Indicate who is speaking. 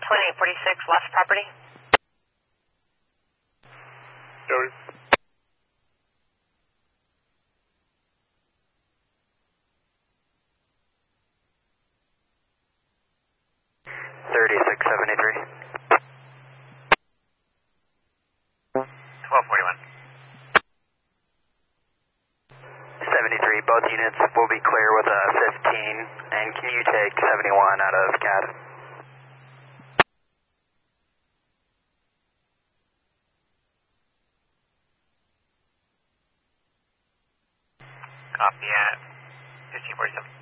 Speaker 1: 2846 left property.
Speaker 2: Joey.
Speaker 3: $36.73.
Speaker 2: 1241.
Speaker 3: 73, both units will be clear with a 15, and can you take 71 out of CAD?
Speaker 2: Copy at 1547.